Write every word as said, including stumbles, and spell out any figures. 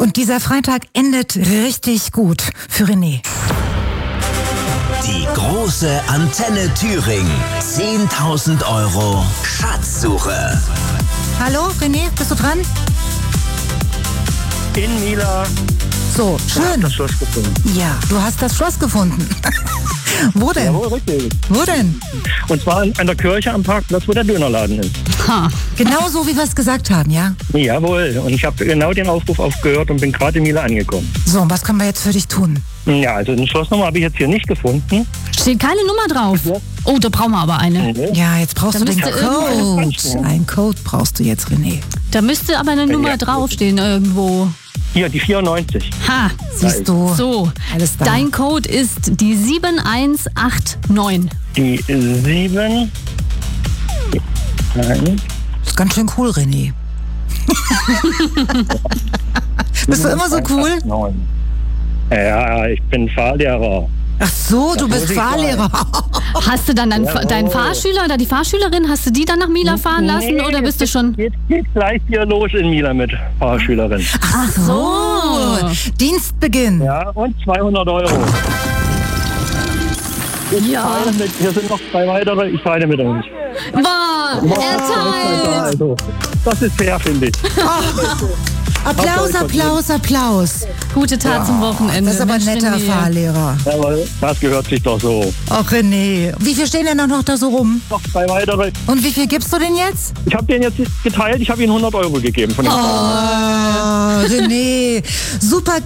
Und dieser Freitag endet richtig gut für René. Die große Antenne Thüringen. zehntausend Euro Schatzsuche. Hallo René, bist du dran? In Mila. So, schön. Das Schloss gefunden. Ja, du hast das Schloss gefunden. Wo denn? Jawohl, richtig. Wo denn? Und zwar an der Kirche am Parkplatz, wo der Dönerladen ist. Ha. Genau so, wie wir es gesagt haben, ja? Jawohl. Und ich habe genau den Aufruf aufgehört und bin gerade in Mila angekommen. So, und was können wir jetzt für dich tun? Ja, also eine Schlossnummer habe ich jetzt hier nicht gefunden. Steht keine Nummer drauf. Oh, da brauchen wir aber eine. Ja, jetzt brauchst Da du den müsste Code. irgendwas- Ein Code brauchst du jetzt, René. Da müsste aber eine Nummer Ja. draufstehen irgendwo. Hier, die vierundneunzig. Ha, Siehst du? so. Alles da. Dein Code ist die sieben eins acht neun. Die sieben. Nein. Ist ganz schön cool, René. Bist du immer so cool? Neun. Ja, ich bin Fahrlehrer. Ach so, du muss bist ich Fahrlehrer. Hast du dann deinen, Jawohl. deinen Fahrschüler oder die Fahrschülerin, hast du die dann nach Mila fahren lassen Nee, oder bist du schon... Geht, geht gleich hier los in Mila mit Fahrschülerin. Ach so. Dienstbeginn. Ja, und zweihundert Euro. Ich Ja. teile mit, hier sind noch zwei weitere, ich teile mit uns. Boah, erteilt! Also, das ist fair, finde ich. Applaus, Applaus, Applaus. Gute Tat zum Wochenende. Das ist aber ein Mensch, netter René. Fahrlehrer. Aber das gehört sich doch so. Ach, René. Wie viel stehen denn noch da so rum? Noch zwei weitere. Und wie viel gibst du denn jetzt? Ich habe den jetzt geteilt, ich habe ihm hundert Euro gegeben. Von dem Oh, René. Super